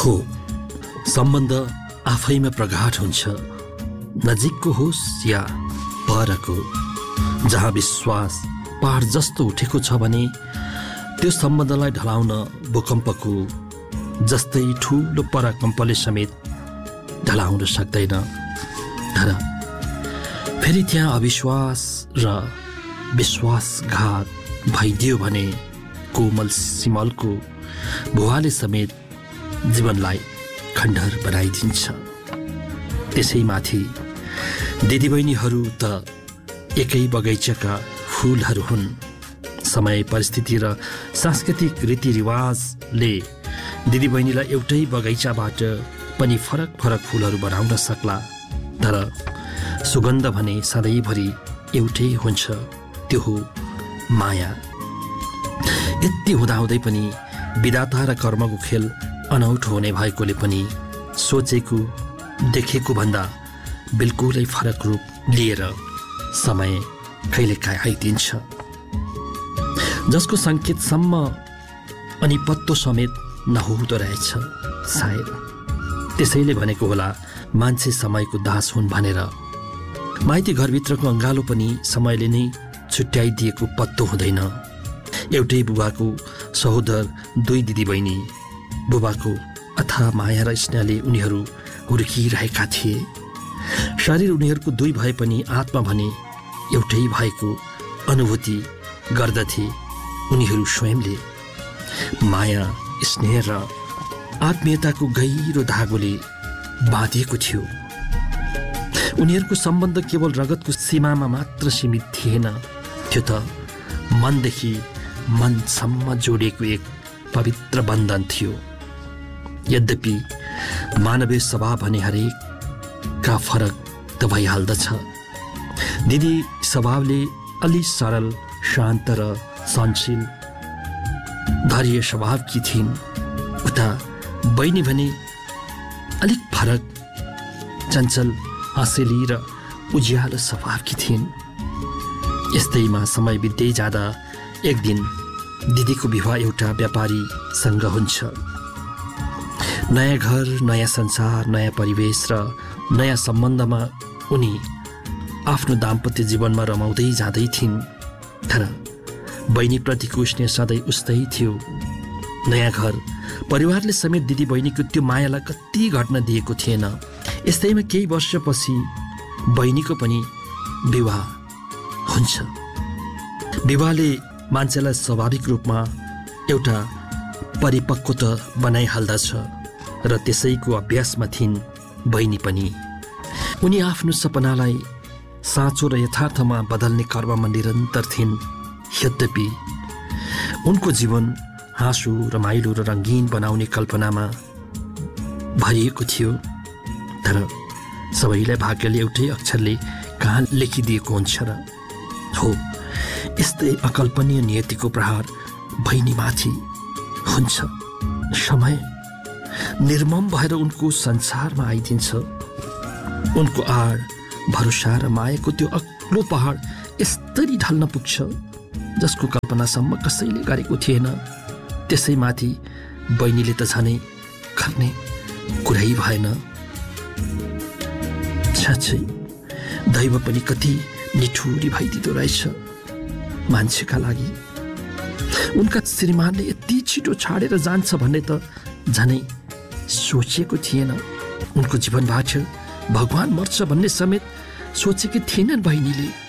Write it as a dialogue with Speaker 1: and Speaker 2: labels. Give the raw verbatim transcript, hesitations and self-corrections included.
Speaker 1: हो, सम्बन्ध आफैमा प्रगाढ हुन्छ, नजिकको होस् या परको। जहाँ विश्वास पहाड जस्तो उठेको छ भने त्यो सम्बन्धलाई ढलाउन भूकम्पको जस्तै ठुलो पराकम्पले समेत ढलाउन सक्दैन। तर फेरि त्यहाँ अविश्वास र विश्वासघात भइदियो भने कोमल सिमलको भुवाले समेत जीवनलाई खण्डहर बनाइदिन्छ। त्यसैमाथि दिदीबहिनीहरू त एकै बगैँचाका फुलहरू हुन्। समय, परिस्थिति र सांस्कृतिक रीतिरिवाजले दिदीबहिनीलाई एउटै बगैँचाबाट पनि फरक फरक फुलहरू बनाउन सक्ला, तर सुगन्ध भने सधैँभरि एउटै हुन्छ, त्यो हो माया। यति हुँदाहुँदै पनि विधाता र कर्मको खेल अनौठो हुने भएकोले पनि सोचेको देखेको भन्दा बिल्कुलै फरक रूप लिएर समय कहिलेकाहीँ आइदिन्छ, जसको सङ्केतसम्म अनि पत्तो समेत नहुँदो रहेछ। सायद त्यसैले भनेको होला मान्छे समयको दास हुन् भनेर। माइती घरभित्रको अङ्गालो पनि समयले नै छुट्याइदिएको पत्तो हुँदैन। एउटै बुबाको सहोदर दुई दिदीबहिनी, बुबाको अथाह माया र स्नेहले उनीहरू हुर्किरहेका थिए। शरीर उनीहरूको दुई भए पनि आत्मा भने एउटै भएको अनुभूति गर्दथे उनीहरू स्वयंले। माया, स्नेह र आत्मीयताको गहिरो धागोले बाँधिएको थियो। उनीहरूको सम्बन्ध केवल रगतको सीमामा मात्र सीमित थिएन, त्यो त मनदेखि मनसम्म जोडिएको एक पवित्र बन्धन थियो। यद्यपि मानवीय स्वभाव भने हरेकका फरक त भइहाल्दछ। दिदी स्वभावले अलि सरल, शान्त र सहनशील धैर्य स्वभावकी थिइन्। उता बहिनी भने अलिक फरक, चञ्चल, हँसेली र उज्यालो स्वभावकी थिइन्। यस्तैमा समय बित्दै जाँदा एक दिन दिदीको विवाह एउटा व्यापारीसँग हुन्छ। नयाँ घर, नयाँ संसार, नयाँ परिवेश र नयाँ सम्बन्धमा उनी आफ्नो दाम्पत्य जीवनमा रमाउँदै जाँदै थिइन्। तर बहिनीप्रतिको स्नेह सधैँ उस्तै थियो। नयाँ घर, परिवारले समेत दिदी बहिनीको त्यो मायालाई कति घट्न दिएको थिएन। यस्तैमा केही वर्षपछि बहिनीको पनि विवाह हुन्छ। विवाहले मान्छेलाई स्वाभाविक रूपमा एउटा परिपक्वता बनाइहाल्दछ र त्यसैको अभ्यासमा थिइन् बहिनी पनि। उनी आफ्नो सपनालाई साँचो र यथार्थमा बदल्ने कर्ममा निरन्तर थिइन्। यद्यपि उनको जीवन हाँसो, रमाइलो र रङ्गीन बनाउने कल्पनामा भरिएको थियो, तर सबैलाई भाग्यले एउटै अक्षरले कहाँ लेखिदिएको हुन्छ र। हो, यस्तै अकल्पनीय नियतिको प्रहार बहिनीमाथि हुन्छ। समय निर्मम भएर उनको संसारमा आइदिन्छ। उनको आड, भरोसा र मायाको त्यो अग्लो पहाड यसरी ढल्न पुग्छ जसको कल्पनासम्म कसैले गरेको थिएन। त्यसैमाथि बहिनीले त झनै गर्ने कुरै भएन। छाछै दैव पनि कति निठुरी भइदिँदो रहेछ मान्छेका लागि। उनका श्रीमानले यति छिटो छाडेर जान्छ भन्ने त झनै सोचेको थिएन। उनको जीवनबाट भगवान मर्छ भन्ने समेत सोचेकी थिएनन् बहिनीले।